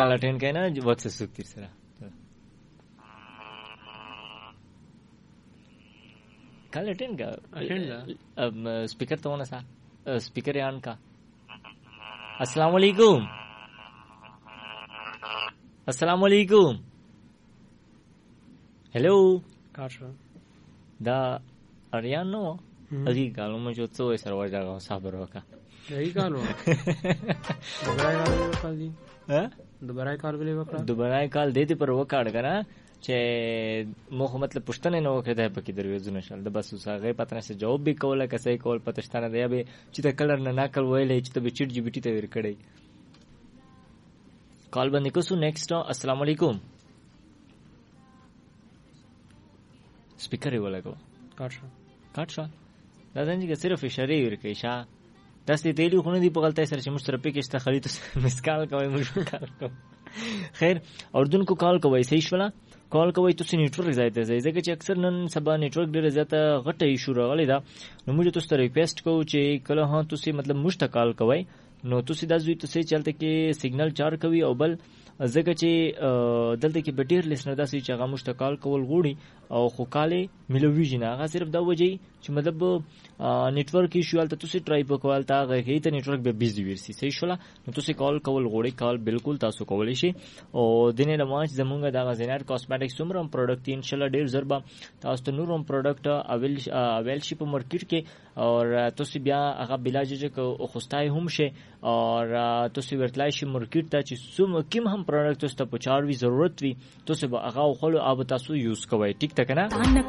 کال اٹینډ کینا وخت سوک تیر سره کال اٹینڈ کا اسپیکر تو ہونا سا اسپیکر آن کا. السلام علیکم. السلام علیکم. هلو دا اریان نو اگی کالو میں جو تو سرور جاگا صابر وکا یہی کال ہوا دوباره کال دیتی پر وکاړ کنه چې مخ مطلب پښتنه نو کړه په کې دروازونه شل د بس وسغه پتنه سره جواب به کوله کسې کول پتشتنه دی به چې ته کلر نه ناکل ویلې چې ته به چټ جی بی ټی ته ور کړی کال باندې کوسو نیکسٹ. السلام علیکم. سپیکر یې ولګو کاټ شو دا څنګه صرف اشاره ور کوي شا داسې تیلی خو نه دی په غلطه سره چې موږ سره پکې شته خرید مسکال کوي موږ کار کوو. خیر اردن کو کال کوي صحیح شولا کال کوي تاسو نیټورک ځای ته ځئ ځکه چې اکثر نن سبا نیټورک ډېر زیاته غټه ایشو راغلی دا نو موږ تاسو ته ریکویسټ کوو چې کله ها تاسو مطلب موږ ته کال کوي نو تاسو دا زوی تاسو چلته کې سیګنل چار کوي او بل ځکه چې دلته کې به ډېر لیسنر داسې چې هغه موږ ته کال کول غوړي او خو کالې ملویږي نه هغه صرف دا وجه چې مطلب نیټورک ایشو هلته تاسو ټرای وکول تا هغه کې ته نیټورک به بیزی ورسي صحیح شولا نو تاسو کال کول غوړي کال بالکل تاسو کولی شي او دینه لماج زمونږ د غزنار کاسمیټکس عمرم پروډکټ ان شاء الله ډېر ضربه تاسو ته نورم پروډکټ اویل شي په مارکیټ کې اور تاسو بیا هغه بلاجه کو خوستای هم شي اور تاسو ورتلای شي مارکیټ ته چې سم کیم هم پروډکټ تاسو ته پچاروي ضرورت وي تاسو به هغه خپل اب تاسو یوز کوئ ټیک تک نه